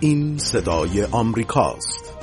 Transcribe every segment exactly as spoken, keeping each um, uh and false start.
این صدای آمریکاست.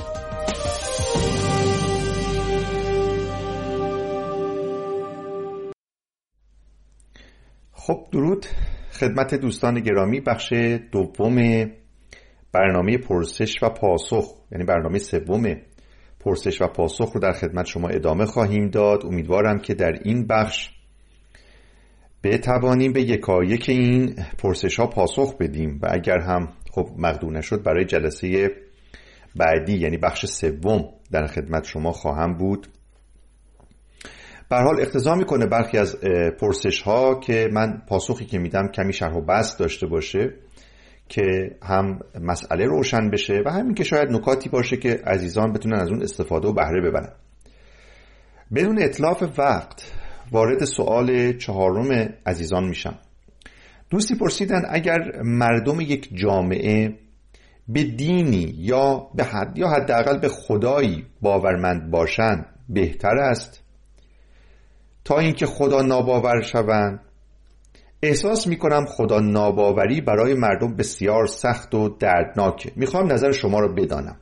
خب درود خدمت دوستان گرامی. بخش دوم برنامه پرسش و پاسخ، یعنی برنامه سوم پرسش و پاسخ رو در خدمت شما ادامه خواهیم داد. امیدوارم که در این بخش بتوانیم به یکایک این پرسش ها پاسخ بدیم و اگر هم خب مقدور نشد برای جلسه بعدی یعنی بخش سوم در خدمت شما خواهم بود. به هر حال اقتضا میکنه برخی از پرسش ها که من پاسخی که میدم کمی شرح و بسط داشته باشه که هم مسئله روشن بشه و همین که شاید نکاتی باشه که عزیزان بتونن از اون استفاده و بهره ببرن. بدون اتلاف وقت وارد سوال چهارم عزیزان میشم. دوستی پرسیدن اگر مردم یک جامعه به دینی یا به حد یا حداقل به خدایی باورمند باشند بهتر است تا اینکه خدا ناباور شوند؟ احساس میکنم خدا ناباوری برای مردم بسیار سخت و دردناکه. میخوام نظر شما رو بدانم.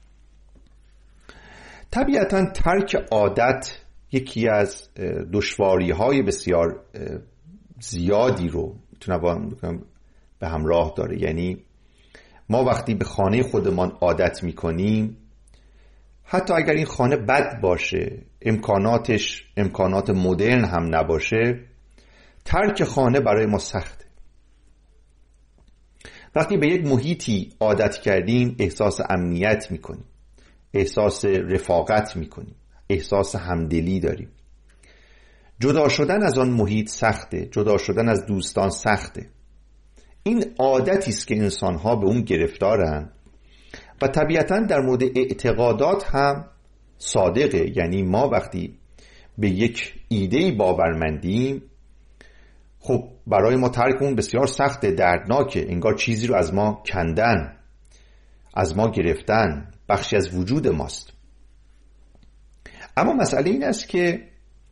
طبیعتا ترک عادت یکی از دشواری های بسیار زیادی رو میتونم به همراه داره. یعنی ما وقتی به خانه خودمان عادت میکنیم، حتی اگر این خانه بد باشه، امکاناتش امکانات مدرن هم نباشه، ترک خانه برای ما سخته. وقتی به یک محیطی عادت کردیم احساس امنیت میکنیم، احساس رفاقت میکنیم، احساس همدلی داریم. جدا شدن از آن محیط سخته، جدا شدن از دوستان سخته. این عادتی است که انسان‌ها به اون گرفتارن و طبیعتاً در مورد اعتقادات هم صادقه. یعنی ما وقتی به یک ایده‌ای باورمندیم، خب برای ما ترک اون بسیار سخته، دردناکه. انگار چیزی رو از ما کندن، از ما گرفتن، بخشی از وجود ماست. اما مسئله این است که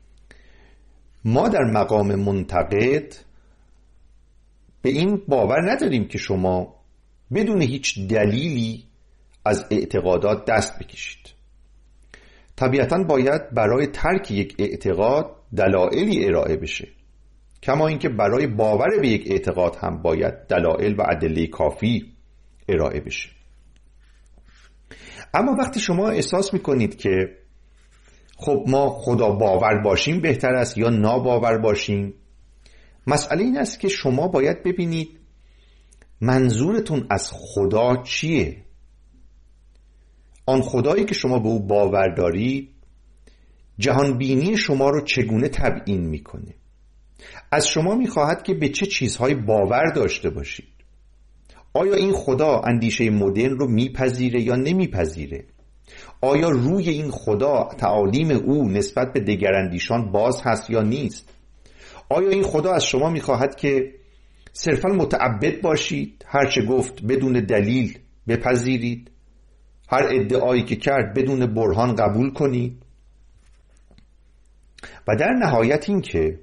ما در مقام منتقد به این باور نداریم که شما بدون هیچ دلیلی از اعتقادات دست بکشید. طبیعتاً باید برای ترک یک اعتقاد دلایلی ارائه بشه، کما اینکه برای باور به یک اعتقاد هم باید دلایل و ادله کافی ارائه بشه. اما وقتی شما احساس میکنید که خب ما خدا باور باشیم بهتر است یا ناباور باشیم، مسئله این است که شما باید ببینید منظورتون از خدا چیه. آن خدایی که شما به او باور دارید جهانبینی شما رو چگونه تبیین میکنه؟ از شما میخواهد که به چه چیزهای باور داشته باشید؟ آیا این خدا اندیشه مدرن رو میپذیره یا نمیپذیره؟ آیا روی این خدا تعالیم او نسبت به دگراندیشان باز هست یا نیست؟ آیا این خدا از شما میخواهد که صرفا متعبد باشید، هرچه گفت بدون دلیل بپذیرید، هر ادعایی که کرد بدون برهان قبول کنید؟ و در نهایت این که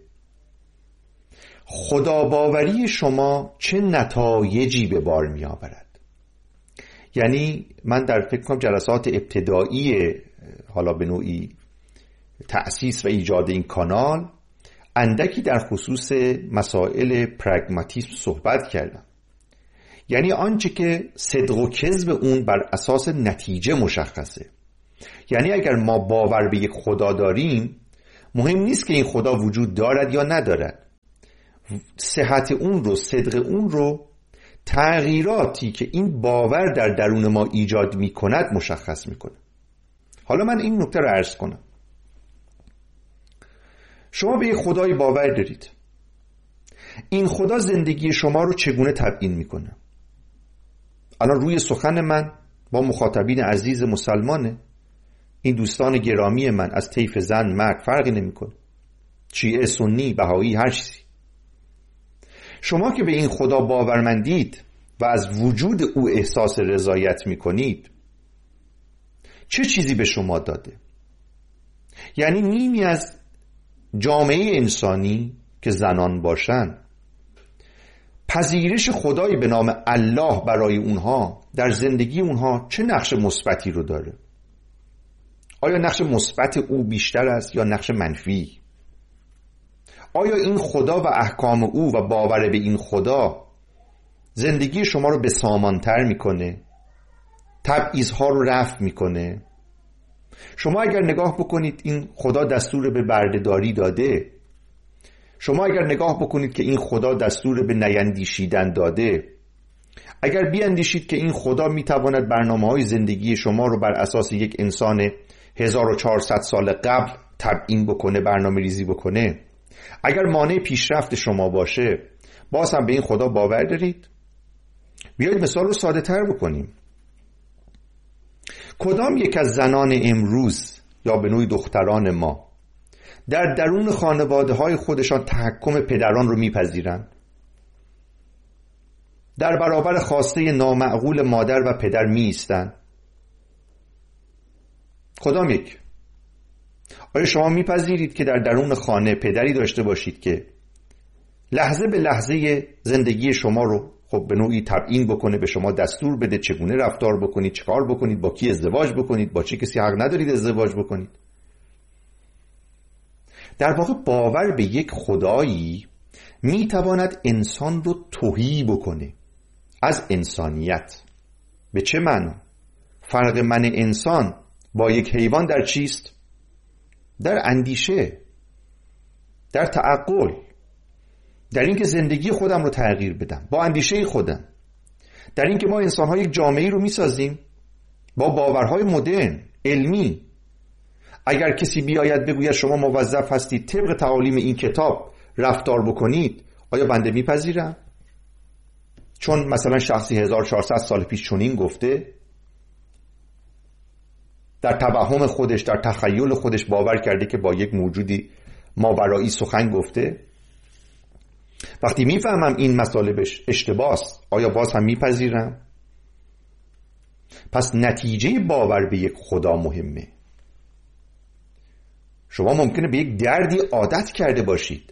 خداباوری شما چه نتایجی به بار می آورد؟ یعنی من در فکر کنم جلسات ابتدایی حالا به نوعی تأسیس و ایجاد این کانال اندکی در خصوص مسائل پرگماتیسم صحبت کردم. یعنی آنچه که صدق و کذب اون بر اساس نتیجه مشخصه. یعنی اگر ما باور به یک خدا داریم، مهم نیست که این خدا وجود دارد یا ندارد. صحت اون رو، صدق اون رو تغییراتی که این باور در درون ما ایجاد می کند مشخص می کنه. حالا من این نکته رو عرض کنم. شما به یک خدای باور دارید. این خدا زندگی شما رو چگونه تبیین می کنه؟ الان روی سخن من با مخاطبین عزیز مسلمانه. این دوستان گرامی من از طیف زن مرد فرقی نمی کنه، شیعه، سنی، بهایی، هر چیزی. شما که به این خدا باورمندید و از وجود او احساس رضایت می کنید، چه چیزی به شما داده؟ یعنی نیمی از جامعه انسانی که زنان باشن پذیرش خدایی به نام الله برای اونها در زندگی اونها چه نقش مثبتی رو داره؟ آیا نقش مثبت او بیشتر است یا نقش منفی؟ آیا این خدا و احکام او و باور به این خدا زندگی شما رو بسامان‌تر میکنه؟ تبعیض‌ها رو رفع میکنه؟ شما اگر نگاه بکنید این خدا دستور به برده‌داری داده، شما اگر نگاه بکنید که این خدا دستور به نیندیشیدن داده، اگر بیاندیشید که این خدا میتواند برنامه‌های زندگی شما رو بر اساس یک انسان هزار و چهارصد سال قبل تبیین بکنه، برنامه ریزی بکنه، اگر مانع پیشرفت شما باشه، باز هم به این خدا باور دارید؟ بیایید مثال رو ساده تر بکنیم. کدام یک از زنان امروز یا به نوعی دختران ما در درون خانواده های خودشان تحکم پدران رو میپذیرن؟ در برابر خواسته نامعقول مادر و پدر می ایستن؟ کدام یک؟ آیا شما میپذیرید که در درون خانه پدری داشته باشید که لحظه به لحظه زندگی شما رو خب به نوعی تبیین بکنه، به شما دستور بده چگونه رفتار بکنید، چیکار بکنید، با کی ازدواج بکنید، با چه کسی حق ندارید ازدواج بکنید؟ در واقع باور به یک خدایی میتواند انسان رو تهی بکنه از انسانیت. به چه معنا؟ فرق من انسان با یک حیوان در چیست؟ در اندیشه، در تعقل، در اینکه زندگی خودم رو تغییر بدم با اندیشه خودم، در اینکه ما انسان‌ها یک جامعه‌ای رو میسازیم با باورهای مدرن علمی. اگر کسی بیاید بگوید شما موظف هستید طبق تعالیم این کتاب رفتار بکنید، آیا بنده میپذیرم؟ چون مثلا شخصی هزار و چهارصد سال پیش چنین گفته، در توهم خودش، در تخیل خودش باور کرده که با یک موجودی ماورایی سخن گفته. وقتی میفهمم این مطالبش اشتباهه، آیا باز هم میپذیرم؟ پس نتیجه باور به یک خدا مهمه. شما ممکنه به یک دردی عادت کرده باشید.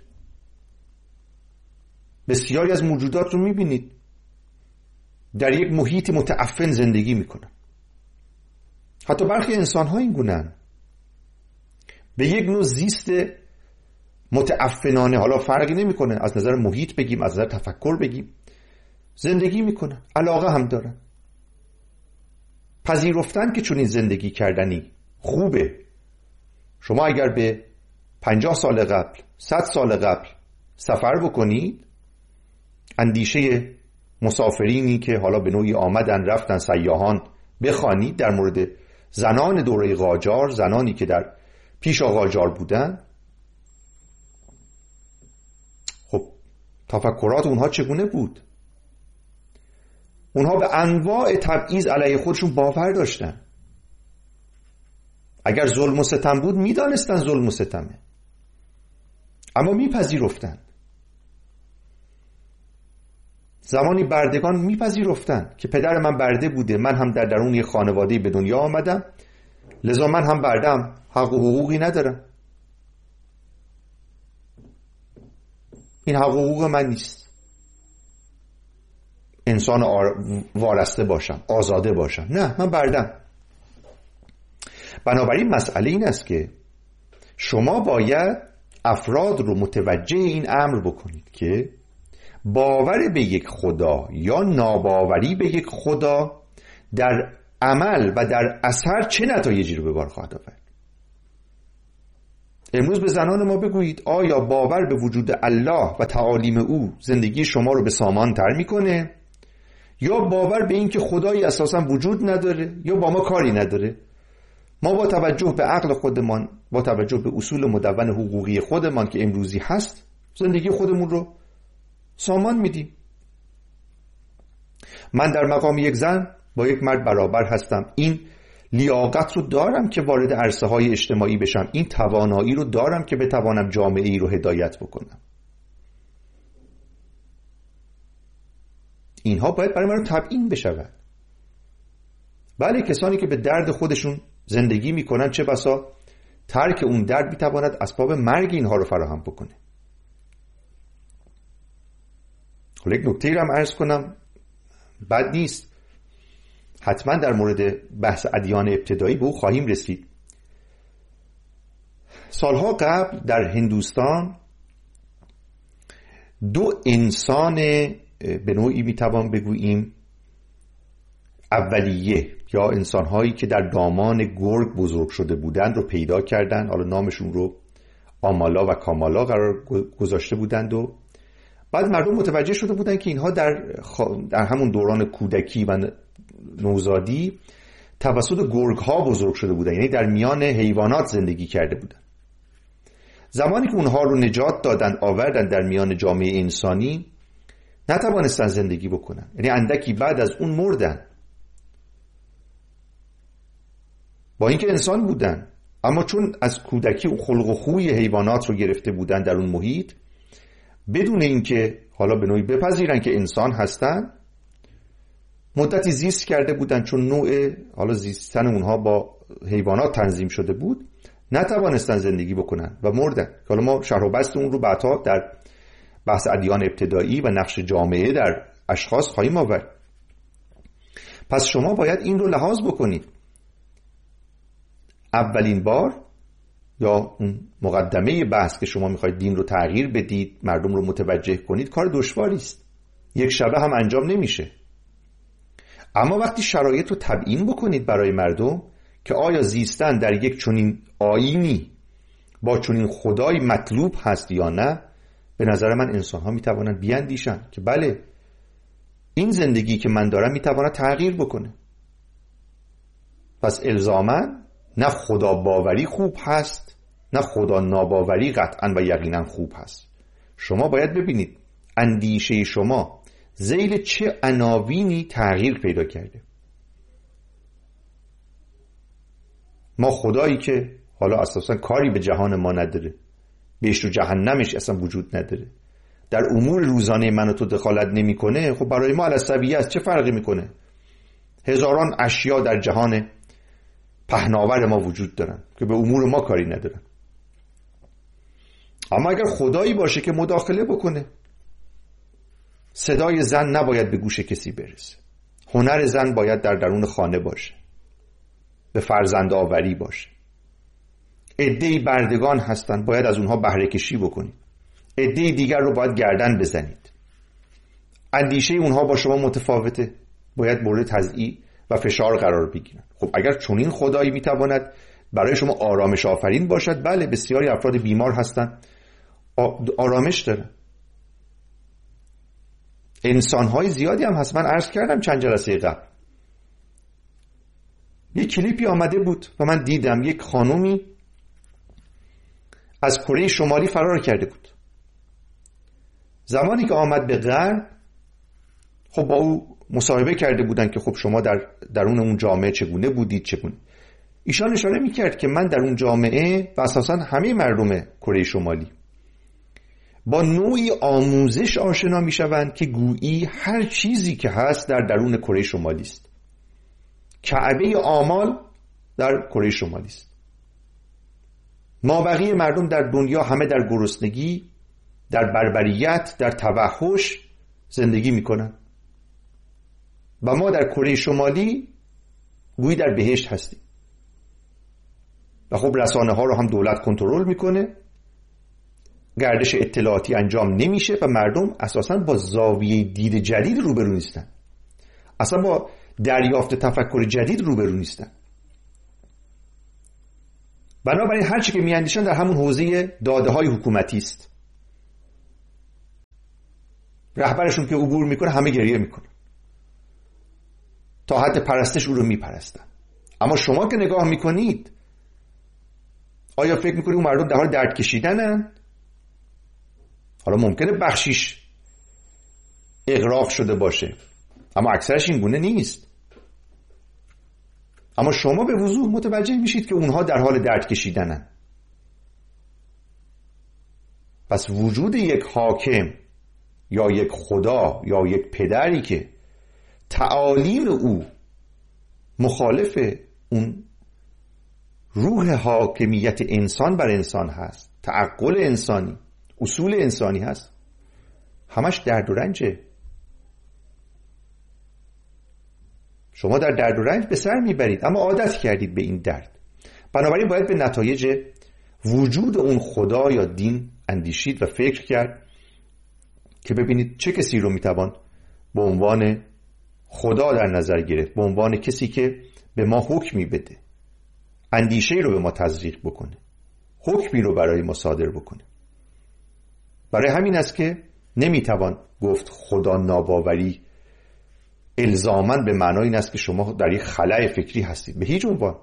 بسیاری از موجودات رو میبینید در یک محیط متعفن زندگی میکنن. حتی برخی انسان ها این گونه‌اند. به یک نوع زیست متعفنانه، حالا فرقی نمیکنه از نظر محیط بگیم، از نظر تفکر بگیم، زندگی میکنن، علاقه هم دارن. پذیرفتن که چون این زندگی کردنی خوبه. شما اگر به پنجاه سال قبل، صد سال قبل سفر بکنید، اندیشه مسافرینی که حالا به نوعی آمدن رفتن سیاحان بخوانید در مورد زنان دوره قاجار، زنانی که در پیش قاجار بودن، خب تفکرات اونها چگونه بود؟ اونها به انواع تبعیض علیه خودشون باور داشتن. اگر ظلم و ستم بود میدانستن ظلم و ستمه، اما میپذیرفتن. زمانی بردگان میپذیرفتن که پدر من برده بوده، من هم در درون یک خانواده به دنیا آمدم، لذا من هم بردم، حق و حقوقی ندارم. این حق و حقوق من نیست. انسان وارسته باشم، آزاده باشم. نه، من بردم. بنابراین مسئله این است که شما باید افراد رو متوجه این امر بکنید که باور به یک خدا یا ناباوری به یک خدا در عمل و در اثر چه نتایجی رو به بار خواهد آورد. امروز به زنان ما بگویید آیا باور به وجود الله و تعالیم او زندگی شما رو به سامان تر میکنه، یا باور به این که خدایی اساسا وجود نداره یا با ما کاری نداره؟ ما با توجه به عقل خودمان، با توجه به اصول مدون حقوقی خودمان که امروزی هست، زندگی خودمون رو سامان میدیم. من در مقام یک زن با یک مرد برابر هستم. این لیاقت رو دارم که وارد عرصه های اجتماعی بشم. این توانایی رو دارم که بتوانم جامعه ای رو هدایت بکنم. اینها باید برای من تبیین بشود. بله، کسانی که به درد خودشون زندگی میکنن چه بسا ترک اون درد میتواند اسباب مرگ اینها رو فراهم بکنه. حالا یک نکته هم عرض کنم، بد نیست، حتما در مورد بحث ادیان ابتدایی به او خواهیم رسید. سالها قبل در هندوستان دو انسان به نوعی میتوان بگوییم اولیه یا انسانهایی که در دامان گرگ بزرگ شده بودند رو پیدا کردند. حالا نامشون رو آمالا و کامالا قرار گذاشته بودند و بعد مردم متوجه شده بودند که اینها در, خ... در همون دوران کودکی و نوزادی توسط گرگ ها بزرگ شده بودند، یعنی در میان حیوانات زندگی کرده بودند. زمانی که اونها رو نجات دادن آوردن در میان جامعه انسانی نتوانستن زندگی بکنن، یعنی اندکی بعد از اون مردن، با اینکه انسان بودن اما چون از کودکی خلق و خوی حیوانات رو گرفته بودن در اون محیط، بدون اینکه حالا به نوعی بپذیرن که انسان هستن مدتی زیست کرده بودن، چون نوع حالا زیستن اونها با حیوانات تنظیم شده بود نتوانستن زندگی بکنن و مردن. حالا ما شرح و بسط اون رو بعدها در بحث ادیان ابتدایی و نقش جامعه در اشخاص خواهیم آورد. پس شما باید این رو لحاظ بکنید. اولین بار یا اون مقدمه بحث که شما میخواید دین رو تغییر بدید، مردم رو متوجه کنید، کار دشواری است، یک شبه هم انجام نمیشه. اما وقتی شرایط رو تبیین بکنید برای مردم که آیا زیستن در یک چنین آیینی با چنین خدای مطلوب هست یا نه، به نظر من انسان ها میتوانند بیاندیشن که بله این زندگی که من دارم میتواند تغییر بکنه. پس الزاماً نه خدا باوری خوب هست نه خدا ناباوری قطعاً و یقیناً خوب هست. شما باید ببینید اندیشه شما ذیل چه عناوینی تغییر پیدا کرده. ما خدایی که حالا اساساً کاری به جهان ما نداره، بهش و جهنمش اصلا وجود نداره، در امور روزانه من و تو دخالت نمیکنه، خب برای ما علالسویه است، چه فرقی میکنه؟ هزاران اشیا در جهان پهناور ما وجود دارن که به امور ما کاری ندارن. اما اگر خدایی باشه که مداخله بکنه، صدای زن نباید به گوش کسی برسه، هنر زن باید در درون خانه باشه، به فرزند آوری باشه، عده‌ای بردگان هستن باید از اونها بهره کشی بکنید، عده‌ای دیگر رو باید گردن بزنید، اندیشه اونها با شما متفاوته، باید مورد تضییع و فشار قرار بگیرن. خب اگر چنین خدایی میتواند برای شما آرامش آفرین باشد، بله بسیاری افراد بیمار هستن آرامش دارن، انسانهای زیادی هم هست. من عرض کردم چند جلسه قبل یک کلیپی آمده بود و من دیدم یک خانومی از کره شمالی فرار کرده بود. زمانی که آمد به غرب، خب با او مصاحبه کرده بودن که خب شما در درون اون جامعه چگونه بودید چگونه. ایشان اشاره میکرد که من در اون جامعه و اساسا همه مردم کره شمالی با نوعی آموزش آشنا میشوند که گویی هر چیزی که هست در درون کره شمالی است. کعبه آمال در کره شمالی است. مابقی مردم در دنیا همه در گرسنگی، در بربریت، در توحش زندگی میکنن و ما در کره شمالی گویی در بهشت هستیم. و خب رسانه ها رو هم دولت کنترل میکنه، گردش اطلاعاتی انجام نمیشه و مردم اساساً با زاویه دید جدید روبرو نیستن، اصلا با دریافت تفکر جدید روبرو نیستن. بنابراین هر چی که میاندیشن در همون حوزه داده های حکومتی است. رهبرشون که عبور میکنه همه گریه میکنه، تا حد پرستش او رو میپرستن. اما شما که نگاه میکنید، آیا فکر میکنید اون مردم در حال درد کشیدنن؟ حالا ممکنه بخشیش اغراق شده باشه اما اکثرش این گونه نیست. اما شما به وضوح متوجه میشید که اونها در حال درد کشیدنن. پس وجود یک حاکم یا یک خدا یا یک پدری که تعالیم او مخالف اون روح حاکمیت انسان بر انسان هست، تعقل انسانی، اصول انسانی هست، همش درد و رنجه. شما در درد و رنج به سر میبرید، اما عادت کردید به این درد. بنابراین باید به نتایج وجود اون خدا یا دین اندیشید و فکر کرد که ببینید چه کسی رو میتوان به عنوان خدا در نظر گرفت، به عنوان کسی که به ما حکمی بده، اندیشه رو به ما تزریق بکنه، حکمی رو برای ما صادر بکنه. برای همین است که نمیتوان گفت خدا ناباوری الزاماً به معنای این است که شما در یک خلأ فکری هستید، به هیچ عنوان.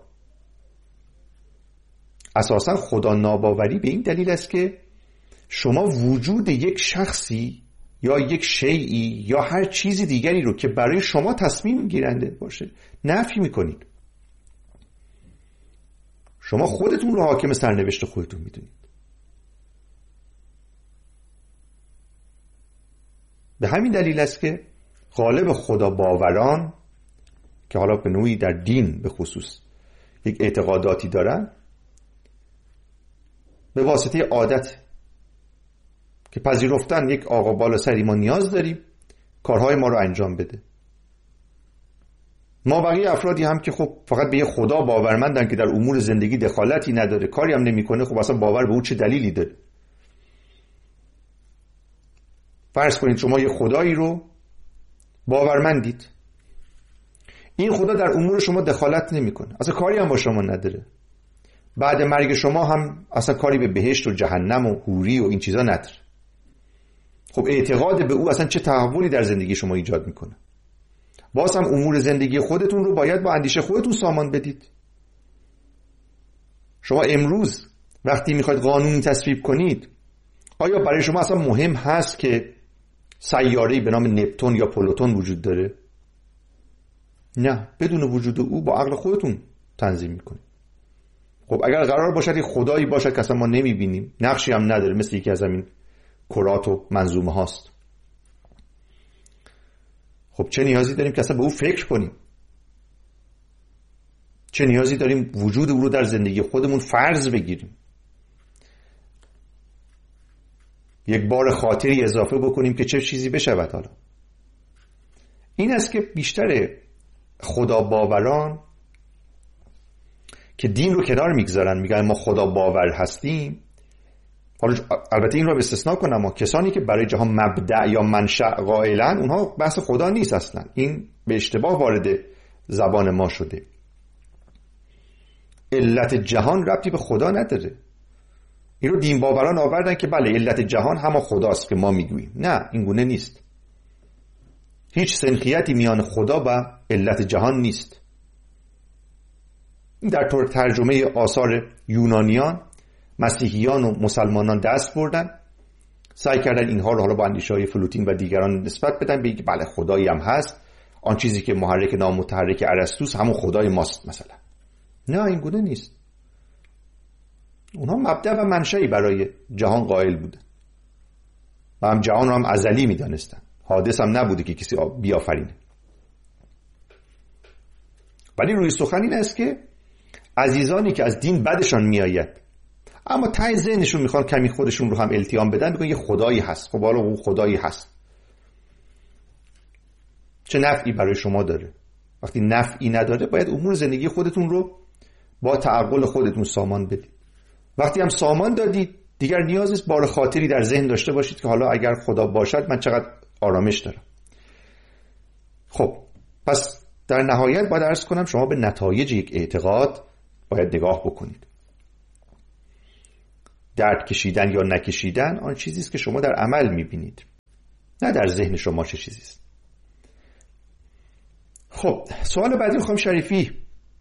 اساساً خدا ناباوری به این دلیل است که شما وجود یک شخصی یا یک شیئی یا هر چیزی دیگری رو که برای شما تصمیم گیرنده باشه نفی میکنید. شما خودتون رو حاکم سرنوشت خودتون میدونید. به همین دلیل است که غالب خدا باوران که حالا به نوعی در دین به خصوص یک اعتقاداتی دارن، به واسطه عادت که پذیرفتن یک آقا بالا سری ما نیاز داریم کارهای ما رو انجام بده. ما بقیه افرادی هم که خب فقط به یه خدا باورمندن که در امور زندگی دخالتی نداره، کاری هم نمیکنه، خب اصلا باور به اون چه دلیلی داره؟ فرض کنید شما یه خدایی رو باورمندید، این خدا در امور شما دخالت نمیکنه، اصلا کاری هم با شما نداره، بعد مرگ شما هم اصلا کاری به بهشت و جهنم و حوری و این چیزا نداره. خب اعتقاد به او اصلا چه تحولی در زندگی شما ایجاد میکنه؟ باز هم امور زندگی خودتون رو باید با اندیشه خودتون سامان بدید. شما امروز وقتی میخواید قانون تصویب کنید، آیا برای شما اصلا مهم هست که سیاره‌ای به نام نپتون یا پلوتون وجود داره؟ نه، بدون وجود او با عقل خودتون تنظیم میکنید. خب اگر قرار باشد یک خدایی باشد که اصلا ما نمیبینیم، نقشی هم نداره، مثل یکی از همین کرات و منظومه هاست، خب چه نیازی داریم که اصلا به او فکر کنیم؟ چه نیازی داریم وجود او رو در زندگی خودمون فرض بگیریم؟ یک بار خاطری اضافه بکنیم که چه چیزی بشود؟ حالا این است که بیشتر خدا باوران که دین رو کنار میگذارن، میگن ما خدا باور هستیم. حالا البته این رو استثناء کنم، اما کسانی که برای جهان مبدأ یا منشأ قائلن، اونها بحث خدا نیست اصلا، این به اشتباه وارد زبان ما شده. علت جهان ربطی به خدا نداره. این رو دین باوران آوردن که بله علت جهان همه خداست که ما میگوییم. نه، این گونه نیست. هیچ سنخیتی میان خدا و علت جهان نیست. این در طور ترجمه آثار یونانیان، مسیحیان و مسلمانان دست بردن، سعی کردن اینها رو حالا با اندیشه‌های فلوتین و دیگران نسبت بدن، بگن بله خدایی هم هست، آن چیزی که محرک نامتحرک ارسطوست همون خدای ماست مثلا. نه، این گونه نیست. اونها مبدأ و منشأی برای جهان قائل بودن و هم جهان رو هم ازلی می‌دانستن، حادث هم نبوده که کسی بیافرینه. ولی روی سخن این است که عزیزانی که از دین بدشان میآید اما ته ذهنشون میخوان کمی خودشون رو هم التیام بدن، میگن یه خدایی هست. خب حالا اون خدایی هست، چه نفعی برای شما داره؟ وقتی نفعی نداره باید امور زندگی خودتون رو با تعقل خودتون سامان بدید. وقتی هم سامان دادید دیگر نیاز نیست بار خاطری در ذهن داشته باشید که حالا اگر خدا باشد من چقدر آرامش دارم. خب پس در نهایت باید عرض کنم شما به نتایج یک اعتقاد باید نگاه بکنید. درد کشیدن یا نکشیدن آن چیزی است که شما در عمل می‌بینید، نه در ذهن شما چه چیزی است. خب سوال بعدی خانم شریفی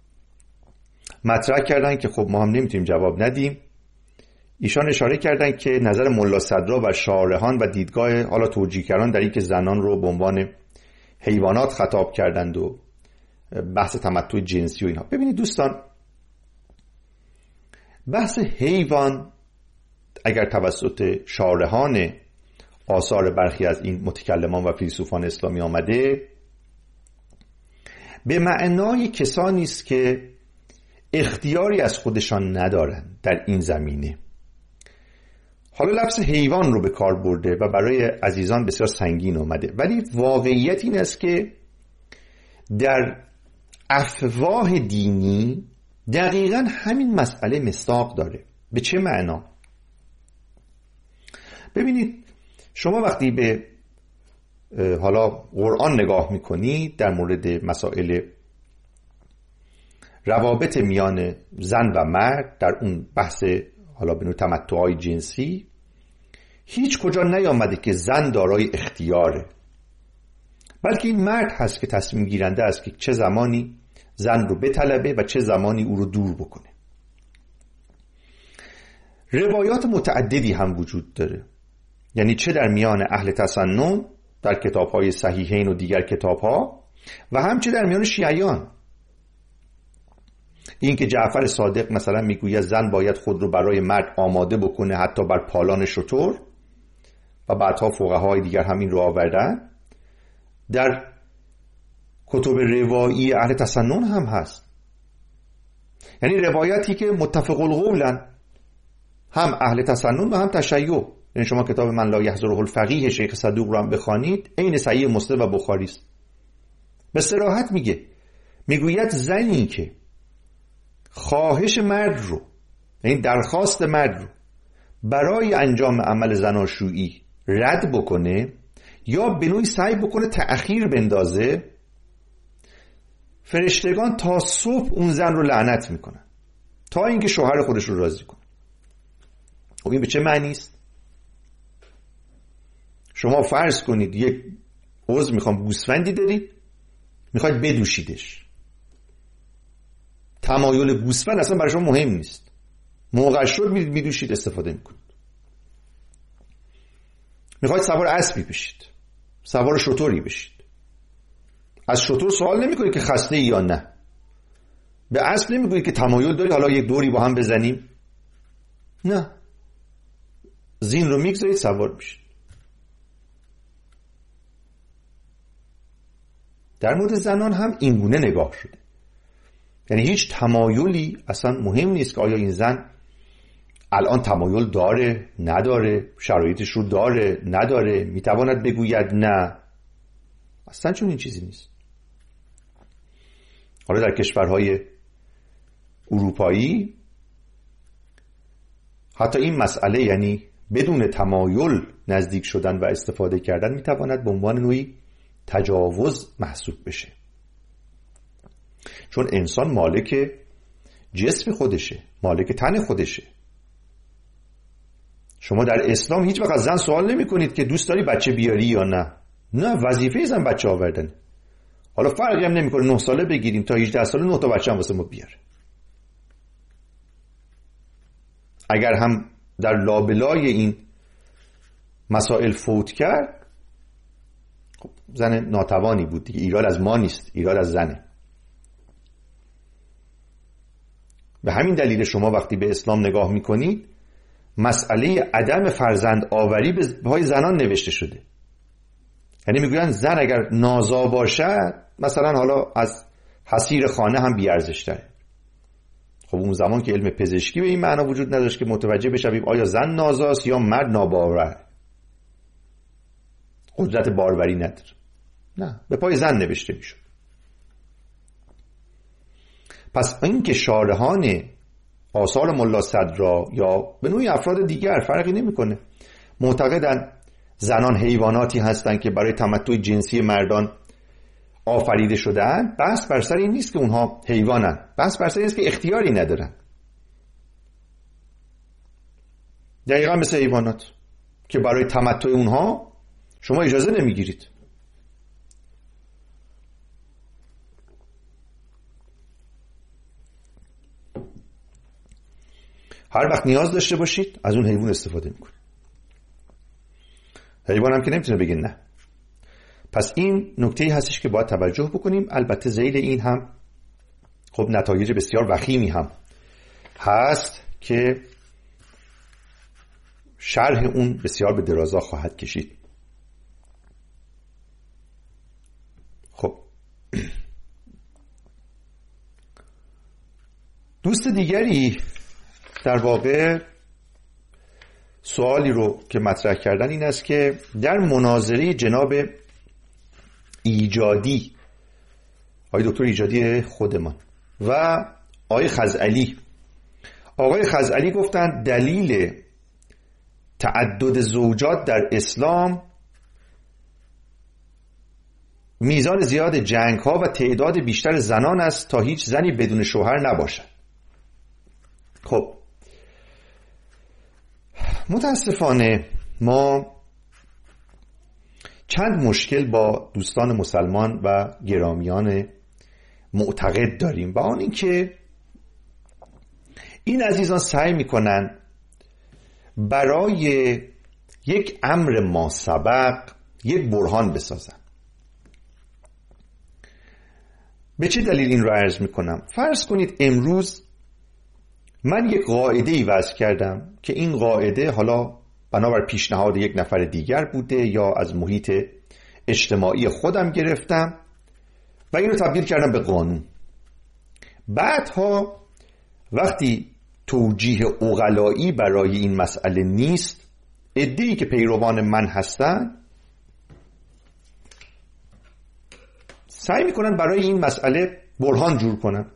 مطرح کردن که خب ما هم نمیتونیم جواب ندیم. ایشان اشاره کردن که نظر ملا صدرا و شارحان و دیدگاه حالا توجیهگران در این که زنان رو به عنوان حیوانات خطاب کردند و بحث تمتع جنسی و اینها. ببینید دوستان، بحث حیوان اگر توسط شارحان آثار برخی از این متکلمان و فیلسوفان اسلامی آمده، به معنای کسانی است که اختیاری از خودشان ندارند در این زمینه. حالا لفظ حیوان رو به کار برده و برای عزیزان بسیار سنگین آمده، ولی واقعیت این است که در افواه دینی دقیقاً همین مسئله مصداق داره. به چه معنا؟ ببینید شما وقتی به حالا قرآن نگاه میکنید در مورد مسائل روابط میان زن و مرد در اون بحث حالا به نوع تمتع‌های جنسی هیچ کجا نیامده که زن دارای اختیاره، بلکه این مرد هست که تصمیم گیرنده است که چه زمانی زن رو بطلبه و چه زمانی او رو دور بکنه. روایات متعددی هم وجود داره، یعنی چه در میان اهل تسنن در کتاب‌های صحیحین و دیگر کتاب‌ها و هم چه در میان شیعیان. این که جعفر صادق مثلا میگوید زن باید خود رو برای مرد آماده بکنه حتی بر پالان شتر، و بعدها فقهای دیگر همین رو آوردن، در کتب روایی اهل تسنن هم هست. یعنی روایتی که متفق القولن، هم اهل تسنن و هم تشیع. یعنی شما کتاب من لا یحضره الفقیه شیخ صدوق رو هم بخوانید، عین صحیح مسلم و بخاری است. به صراحت میگه، میگوید زنی که خواهش مرد رو، یعنی درخواست مرد رو برای انجام عمل زناشویی رد بکنه یا به نوعی سعی بکنه تأخیر بندازه، فرشتگان تا صبح اون زن رو لعنت میکنن تا اینکه شوهر خودش رو راضی کنه. خب این به چه معنی است؟ شما فرض کنید یک عضو میخوام گوسفندی دارید، میخواید بدوشیدش، تمایل گوسفند اصلا برای شما مهم نیست، موقع شد میرید میدوشید استفاده میکنید. میخواید سوار اسبی بشید، سوار شتری بشید، از شتر سوال نمیکنید که خسته ای یا نه، به اسب نمیگویید که تمایل داری حالا یک دوری با هم بزنیم، نه، زین رو میگذارید سوار میشید. در مورد زنان هم اینگونه نگاه شده، یعنی هیچ تمایلی اصلا مهم نیست که آیا این زن الان تمایل داره نداره، شرایطش رو داره نداره، میتواند بگوید نه، اصلا چون این چیزی نیست. حالا در کشورهای اروپایی حتی این مسئله، یعنی بدون تمایل نزدیک شدن و استفاده کردن، میتواند به عنوان نوعی تجاوز محسوب بشه، چون انسان مالک جسم خودشه، مالک تن خودشه. شما در اسلام هیچ وقت از زن سوال نمی کنید که دوست داری بچه بیاری یا نه، نه، وظیفه زن بچه آوردن. حالا فرقی هم نمی کنه نه ساله بگیریم تا هجده ساله نه تا بچه هم واسه ما بیاره. اگر هم در لابلای این مسائل فوت کرد، خب زن ناتوانی بود دیگه، ایراد از ما نیست، ایراد از زنه. به همین دلیل شما وقتی به اسلام نگاه میکنید مسئله عدم فرزند آوری به پای زنان نوشته شده. یعنی میگویند زن اگر نازا باشد مثلا حالا از حصیر خانه هم بیارزش تره. خب اون زمان که علم پزشکی به این معنا وجود نداشت که متوجه بشویم آیا زن نازاست یا مرد ناباور، قدرت باروری نداره، نه، به پای زن نوشته میشد. پس این که شارحان آثار ملا صدرا یا به نوعی افراد دیگر فرقی نمیکنه معتقدن زنان حیواناتی هستند که برای تمتع جنسی مردان آفریده شده‌اند، بحث بر سر این نیست که اونها حیوانن، بحث بر سر این است که اختیاری ندارن، دقیقا مثل حیوانات که برای تمتع اونها شما اجازه نمیگیرید. هر وقت نیاز داشته باشید از اون حیوان استفاده میکنید. حیوان هم که نمیتونه بگه نه. پس این نکته‌ای هستش که باید توجه بکنیم. البته ذیل این هم خب نتایج بسیار وخیمی هم هست که شرح اون بسیار به درازا خواهد کشید. خب دوست دیگری در واقع سوالی رو که مطرح کردن این است که در مناظره جناب ایجادی آقای دکتر ایجادی خودمان و آقای خزعلی. آقای خزعلی گفتن دلیل تعدد زوجات در اسلام میزان زیاد جنگ ها و تعداد بیشتر زنان است تا هیچ زنی بدون شوهر نباشد. خب متاسفانه ما چند مشکل با دوستان مسلمان و گرامیان معتقد داریم و آن این که این عزیزان سعی میکنن برای یک امر ماسبق یک برهان بسازن. به چه دلیل این رو عرض میکنم؟ فرض کنید امروز من یک قاعده‌ای وضع کردم که این قاعده حالا بنابر پیشنهاد یک نفر دیگر بوده یا از محیط اجتماعی خودم گرفتم و این رو تبدیل کردم به قانون. بعدها وقتی توجیه عقلایی برای این مسئله نیست، عده‌ای که پیروان من هستن سعی میکنن برای این مسئله برهان جور کنن.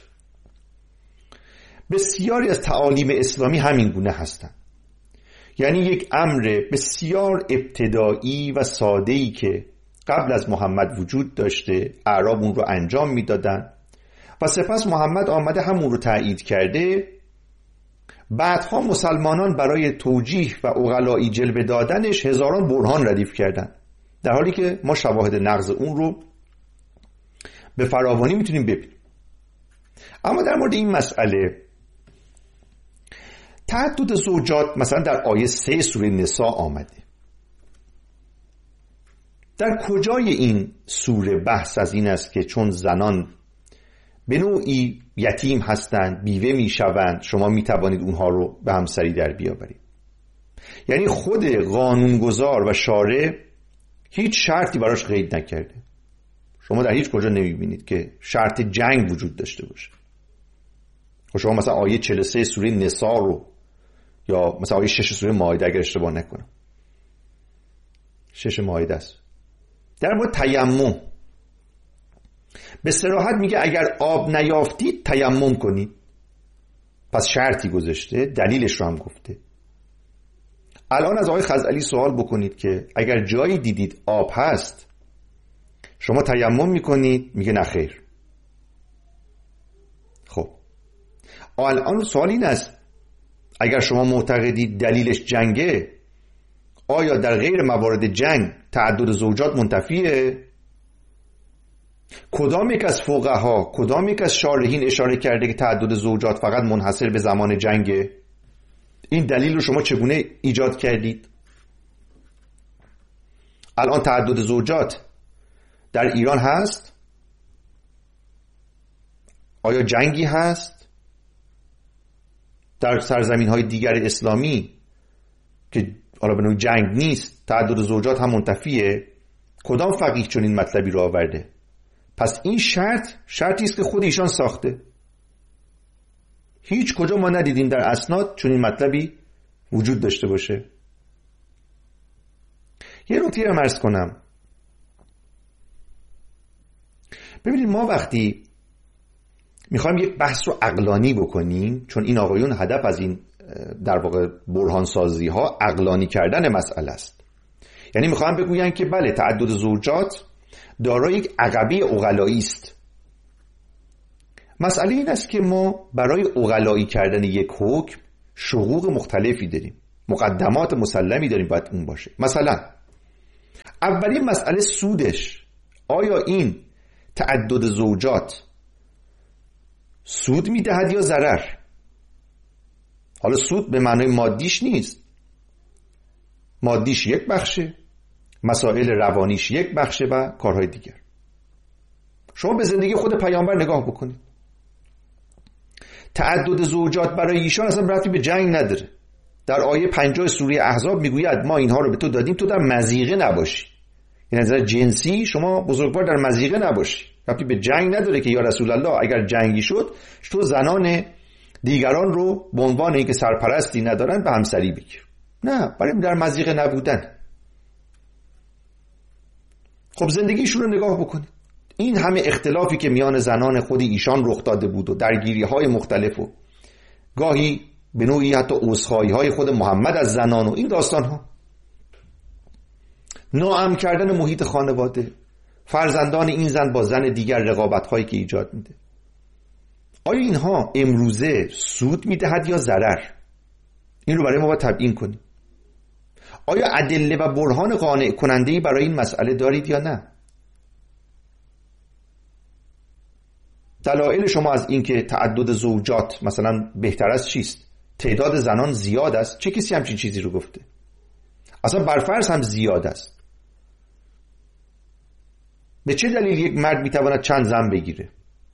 بسیاری از تعالیم اسلامی همین گونه هستن، یعنی یک امر بسیار ابتدایی و ساده‌ای که قبل از محمد وجود داشته، اعراب اون رو انجام میدادن و سپس محمد آمده همون رو تایید کرده. بعدها مسلمانان برای توجیه و عقلایی جلوه دادنش هزاران برهان ردیف کردن، در حالی که ما شواهد نقض اون رو به فراوانی میتونیم ببینیم. اما در مورد این مسئله تعدد زوجات مثلا در آیه سه سوره نساء آمده. در کجای این سوره بحث از این است که چون زنان به نوعی یتیم هستند، بیوه میشوند، شما میتوانید اونها رو به همسری در بیاورید؟ یعنی خود قانونگذار و شارع هیچ شرطی براش قید نکرده. شما در هیچ کجا نمیبینید که شرط جنگ وجود داشته باشه. و شما مثلا آیه چهل و سه سوره نساء رو یا مثلا آیه شش سوره مائده اگر اشتباه نکنم، شش مائده است، در مورد تیمم به صراحت میگه اگر آب نیافتید تیمم کنید. پس شرطی گذاشته، دلیلش رو هم گفته. الان از آقای خزعلی سوال بکنید که اگر جایی دیدید آب هست شما تیمم میکنید؟ میگه نه خیر. خب الان سوال این است اگر شما معتقدید دلیلش جنگه، آیا در غیر موارد جنگ تعدد زوجات منتفیه؟ کدام یک از فقها، کدام یک از شارحین اشاره کرده که تعدد زوجات فقط منحصر به زمان جنگه؟ این دلیل رو شما چگونه ایجاد کردید؟ الان تعدد زوجات در ایران هست؟ آیا جنگی هست؟ در سرزمین های دیگر اسلامی که حالا به نوعی جنگ نیست تعدد زوجات هم منتفیه؟ کدام فقیه چون این مطلبی رو آورده؟ پس این شرط شرطی است که خود ایشان ساخته. هیچ کجا ما ندیدیم در اسناد چون این مطلبی وجود داشته باشه. یه نکته رو عرض کنم. ببینید ما وقتی میخوایم یک بحث رو عقلانی بکنیم، چون این آقایون هدف از این در واقع برهان سازی ها عقلانی کردن مسئله است، یعنی میخوام بگویم که بله تعدد زوجات دارای یک عقبه عقلایی است. مسئله این است که ما برای عقلایی کردن یک حکم شقوق مختلفی داریم، مقدمات مسلمی داریم باید اون باشه. مثلا اولین مسئله سودش، آیا این تعدد زوجات سود میدهد یا ضرر؟ حالا سود به معنای مادیش نیست، مادیش یک بخشه، مسائل روانیش یک بخشه و کارهای دیگر. شما به زندگی خود پیامبر نگاه بکنید، تعدد زوجات برای ایشان اصلا ربطی به جنگ نداره. در آیه پنجاه سوره احزاب میگوید ما اینها رو به تو دادیم تو در مضیقه نباشی. این نظر جنسی شما بزرگوار در مضیقه نباشی، ربطی به جنگ نداره که یا رسول الله اگر جنگی شد تو زنان دیگران رو به عنوان اینکه سرپرستی ندارن به همسری بگیر. نه، برای در مضیقه نبودن. خب زندگیشون رو نگاه بکنید، این همه اختلافی که میان زنان خود ایشان رخ داده بود و درگیری های مختلف و گاهی به نوعی حتی عذرخواهی های خود محمد از زنان و این داستان ها، ناامن کردن محیط خانواده، فرزندان این زن با زن دیگر، رقابت هایی که ایجاد میده، آیا اینها امروزه سود میدهد یا ضرر؟ این رو برای ما باید تبیین کنیم. آیا ادله و برهان قانع کننده‌ای برای این مسئله دارید یا نه؟ دلایل شما از این که تعدد زوجات مثلا بهتر است چیست؟ تعداد زنان زیاد است؟ چه کسی همچین چیزی رو گفته؟ اصلا برفرض هم زیاد است، به چه دلیل یک مرد میتواند چند زن بگیره؟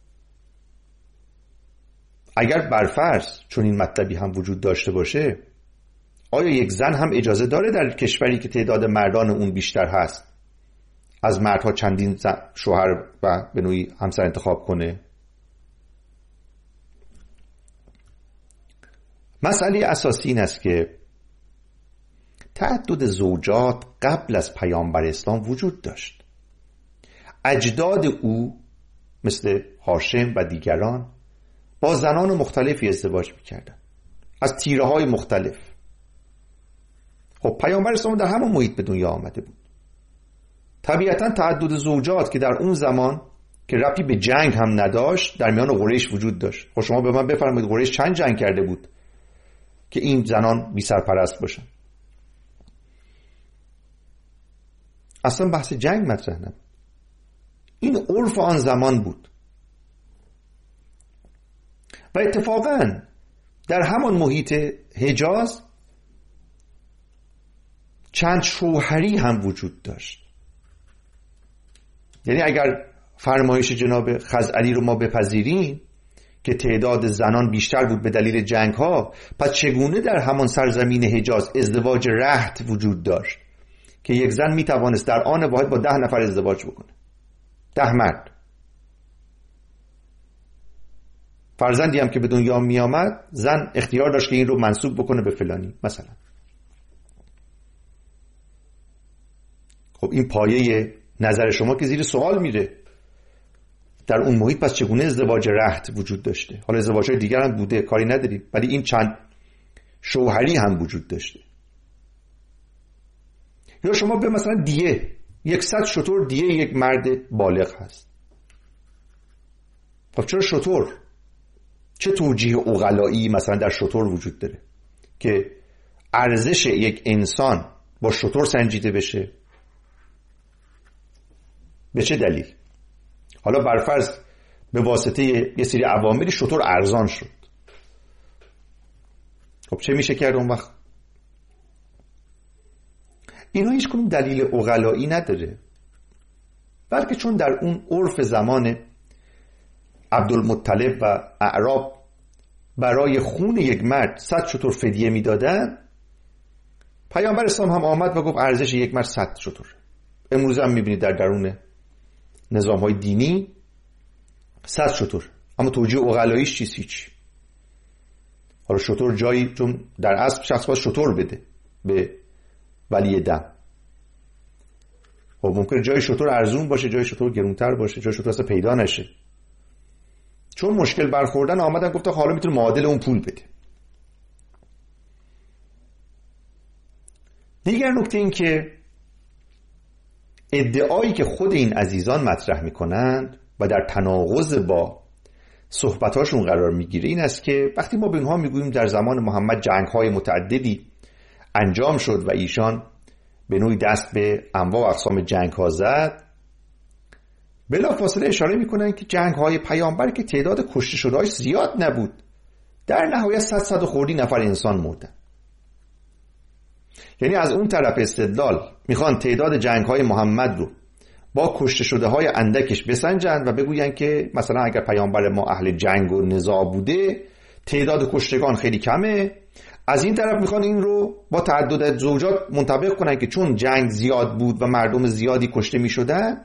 اگر برفرض چون این مطلبی هم وجود داشته باشه، آیا یک زن هم اجازه داره در کشوری که تعداد مردان اون بیشتر هست از مردها چندین شوهر و به نوعی همسر انتخاب کنه؟ مسئله اساسی این است که تعدد زوجات قبل از پیامبر اسلام وجود داشت. اجداد او مثل هاشم و دیگران با زنان مختلفی ازدواج میکردن از تیره های مختلف. خب پیامبر اسلام در همون محیط به دنیا آمده بود. طبیعتا تعدد زوجات که در اون زمان که ربطی به جنگ هم نداشت در میان قریش وجود داشت. خب شما به من بفرمایید قریش چند جنگ کرده بود که این زنان بی سرپرست باشن؟ اصلا بحث جنگ مطرح نبود. این عرف آن زمان بود و اتفاقا در همان محیط حجاز چند شوهری هم وجود داشت. یعنی اگر فرمایش جناب خزعلی رو ما بپذیریم که تعداد زنان بیشتر بود به دلیل جنگ ها، پس چگونه در همان سرزمین حجاز ازدواج رحت وجود داشت که یک زن می توانست در آن واحد با ده نفر ازدواج بکنه، ده مرد. فرزندی هم که به دنیا می آمد زن اختیار داشت که این رو منسوب بکنه به فلانی مثلا. خب این پایه نظر شما که زیر سوال میره. در اون محیط پس چگونه ازدواج رحت وجود داشته؟ حالا ازدواج‌های دیگر هم بوده، کاری نداریم، ولی این چند شوهری هم وجود داشته. یا شما به مثلا دیه، یکصد شتر دیه یک مرد بالغ هست. خب چرا شتر؟ چه توجیه عقلایی مثلا در شتر وجود داره که ارزش یک انسان با شتر سنجیده بشه؟ به چه دلیل؟ حالا برفرض به واسطه یه سری عواملی شتر ارزان شد. خب چه میشه کرد اون وقت؟ اینا هیچ کنون دلیل عقلایی نداره، بلکه چون در اون عرف زمان عبدالمطلب و اعراب برای خون یک مرد صد شتر فدیه میدادن، پیامبر اسلام هم آمد و گفت ارزش یک مرد صد شتر. امروز هم میبینید در درون نظام های دینی صد شتر، اما توجیه عقلاییش چیست؟ هیچ. حالا شتر جایی، چون در اصل شخص باید شتر بده به ولی دم. خب ممکنه جای شتر ارزون باشه، جای شتر گرونتر باشه، جای شتر اصلا پیدا نشه. چون مشکل برخوردن آمدن گفته حالا میتونه معادل اون پول بده. دیگر نکته این که ادعایی که خود این عزیزان مطرح میکنند و در تناقض با صحبتاشون قرار میگیره این است که وقتی ما به اینها میگوییم در زمان محمد جنگ‌های متعددی انجام شد و ایشان به نوعی دست به انواع و اقسام جنگ‌ها زد، بلافاصله اشاره میکنن که جنگ‌های پیامبر که تعداد کشته شده‌اش زیاد نبود، در نهایت صد صد و خوردی نفر انسان مردن. یعنی از اون طرف استدلال میخوان تعداد جنگ‌های محمد رو با کشته شده‌های اندکش بسنجن و بگوین که مثلا اگر پیامبر ما اهل جنگ و نزاع بوده تعداد کشتگان خیلی کمه. از این طرف میخوان این رو با تعدد زوجات منطبق کنن که چون جنگ زیاد بود و مردم زیادی کشته میشدن،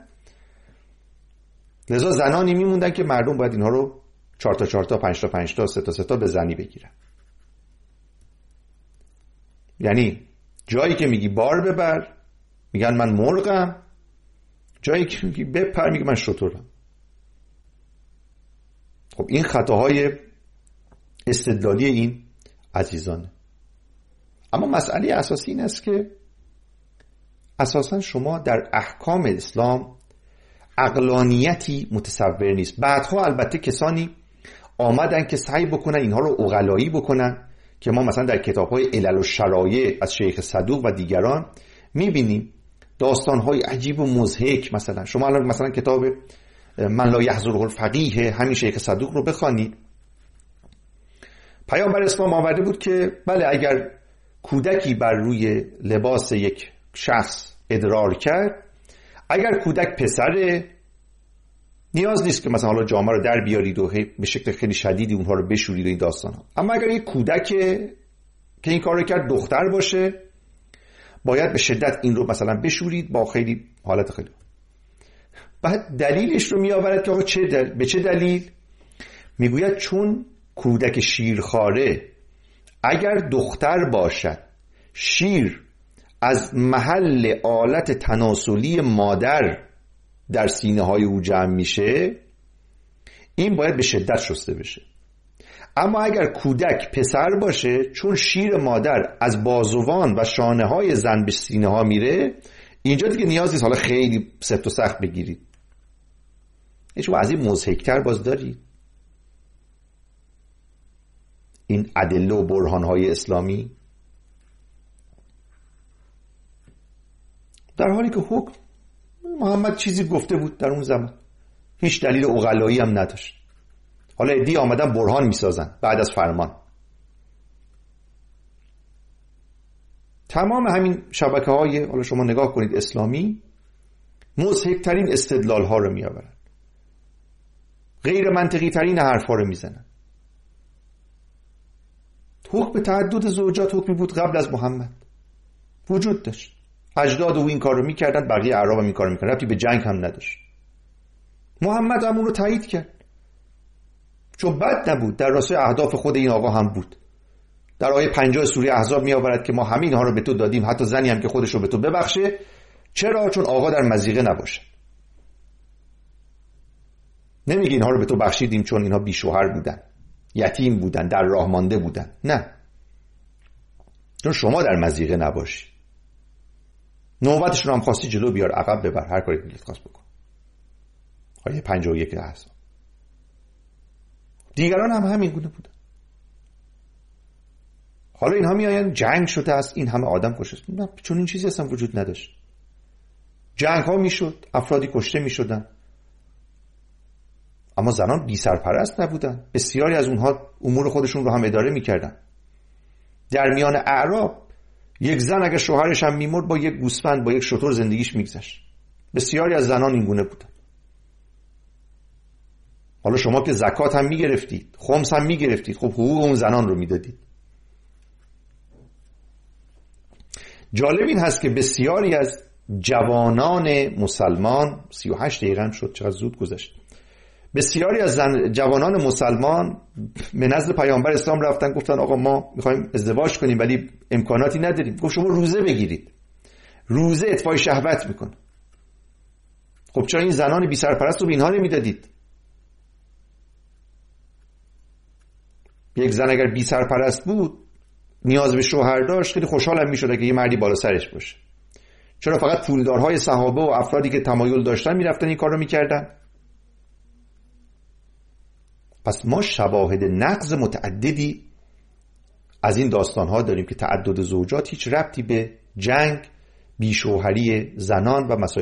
لذا زنانی میموندن که مردم باید اینها رو چهار تا چهار تا، پنج تا پنج تا، سه تا سه تا به زنی بگیرن. یعنی جایی که میگی بار ببر میگن من مرغم، جایی که بپر میگه من شترم. خب این خطاهای استدلالی این عزیزانه. اما مسئله اساسی این است که اساسا شما در احکام اسلام عقلانیتی متصور نیست. بعدها البته کسانی آمدن که سعی بکنن اینها رو عقلایی بکنن که ما مثلا در کتاب‌های علل و شرایع از شیخ صدوق و دیگران می‌بینیم داستان‌های عجیب و مضحک. مثلا شما الان مثلا کتاب من لا یحضره الفقیه همین شیخ صدوق رو بخوانید. پیامبر اسلام آورده بود که بله اگر کودکی بر روی لباس یک شخص ادرار کرد، اگر کودک پسره نیاز نیست که مثلا حالا جامه رو در بیارید و به شکل خیلی شدیدی اونها رو بشورید و این داستان ها. اما اگر یک کودک که این کار رو کرد دختر باشه، باید به شدت این رو مثلا بشورید با خیلی حالت خیلی. بعد دلیلش رو می آورد که آقا چه دل... به چه دلیل؟ میگوید چون کودک شیرخواره اگر دختر باشد، شیر از محل آلت تناسلی مادر در سینه های او جمع میشه، این باید به شدت شسته بشه. اما اگر کودک پسر باشه، چون شیر مادر از بازوان و شانه های زن به سینه ها میره، اینجا دیگه نیاز نیست حالا خیلی سفت و سخت بگیرید. شما از این مضحک‌تر باز دارید این ادله و برهان های اسلامی، در حالی که حکم محمد چیزی گفته بود در اون زمان، هیچ دلیل عقلایی هم نداشت. حالا عده‌ای آمدن برهان میسازن بعد از فرمان. تمام همین شبکه های حالا شما نگاه کنید اسلامی مضحک ترین استدلال ها رو می آورن، غیر منطقی ترین حرف ها رو می زنن. حکم تعدد زوجات حکمی بود قبل از محمد، وجود داشت. اجداد او این کار رو می کردن، بقیه اعراب هم این کار رو می کردن، ربطی به جنگ هم نداشت. محمد هم اون رو تایید کرد، چون بد نبود، در راستای اهداف خود این آقا هم بود. در آیه پنجاه سوره احزاب می آورد که ما همین ها رو به تو دادیم، حتی زنی هم که خودش رو به تو ببخشه. چرا؟ چون آقا در مضیقه نباشه. نمیگه اینها رو به تو بخشیدیم چون اینها بی شوهر بودن، یتیم بودن، در راه مانده بودن. نه، چون شما در مضیقه نباشی. نوبتش رو هم خواستی جلو بیار، عقب ببر، هر کاری دلت خواست بکن. آیه پنجاه و یک احزاب. دیگران هم همین گونه بودن. حالا اینها میآیند جنگ شده است، این همه آدم کشته. نه، چون این چیزی اصلا وجود نداشت. جنگ ها میشد، افرادی کشته میشدن، اما زنان بی سرپرست نبودن. بسیاری از اونها امور خودشون رو هم اداره میکردن. در میان اعراب یک زن اگر شوهرش هم میمرد با یک گوسفند، با یک شتر زندگیش میگذشت. بسیاری از زنان این گونه بودن. حالا شما که زکات هم میگرفتید، خمس هم میگرفتید، خب حقوق اون زنان رو میدادید. جالب این هست که بسیاری از جوانان مسلمان، سی و هشت دقیقه هم شد، چقدر زود گذشت، بسیاری از زن جوانان مسلمان به نزد پیامبر اسلام رفتن، گفتن آقا ما میخوایم ازدواج کنیم ولی امکاناتی نداریم. گفت شما روزه بگیرید، روزه اطفاء شهوت میکنه. خب چرا این زنان بی سرپرست رو به اینها نمیدادید؟ یک زن اگر بی سرپرست بود، نیاز به شوهر داشت، خیلی خوشحالم میشد اگه یه مردی بالا سرش باشه. چرا فقط پولدارهای صحابه و افرادی که تمایل داشتن میرفتن این کار رو میکردن؟ پس ما شواهد نقض متعددی از این داستانها داریم که تعدد زوجات هیچ ربطی به جنگ، بیشوهری زنان و مسائل